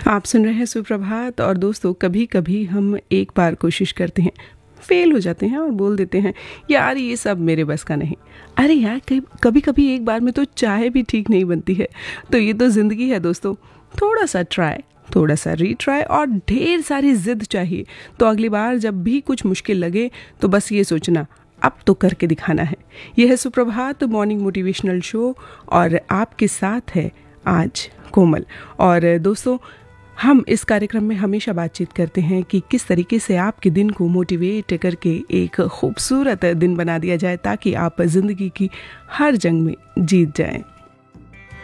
आप सुन रहे हैं सुप्रभात। और दोस्तों, कभी कभी हम एक बार कोशिश करते हैं, फेल हो जाते हैं और बोल देते हैं यार ये सब मेरे बस का नहीं। अरे यार, कभी कभी एक बार में तो चाय भी ठीक नहीं बनती है। तो ये तो ज़िंदगी है दोस्तों। थोड़ा सा ट्राई, थोड़ा सा रीट्राई और ढेर सारी जिद चाहिए। तो अगली बार जब भी कुछ मुश्किल लगे तो बस ये सोचना, अब तो करके दिखाना है। यह है सुप्रभात मॉर्निंग मोटिवेशनल शो और आपके साथ है आज कोमल। और दोस्तों, हम इस कार्यक्रम में हमेशा बातचीत करते हैं कि किस तरीके से आपके दिन को मोटिवेट करके एक खूबसूरत दिन बना दिया जाए ताकि आप ज़िंदगी की हर जंग में जीत जाएं।